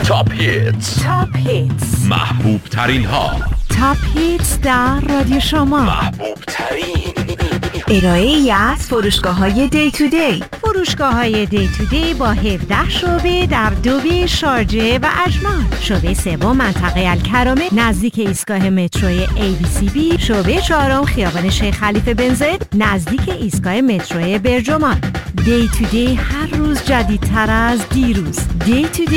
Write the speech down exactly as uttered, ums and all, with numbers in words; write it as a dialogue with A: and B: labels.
A: تاپ هیتز،
B: تاپ هیتز،
A: محبوب ترین ها،
B: تاپ هیتز در رادیو شما،
A: محبوب ترین.
B: ارائه‌ای از فروشگاه‌های دی تو دی. فروشگاه‌های دی تو دی با هفده شعبه در دوبی، شارجه و اجمان. شعبه سوم منطقه الکرامه نزدیک ایستگاه متروی ای بی سی بی. شعبه چهارم خیابان شیخ خلیفه بن زاید نزدیک ایستگاه متروی برجمان. دی تو دی هر روز جدیدتر از دیروز. دی تو دی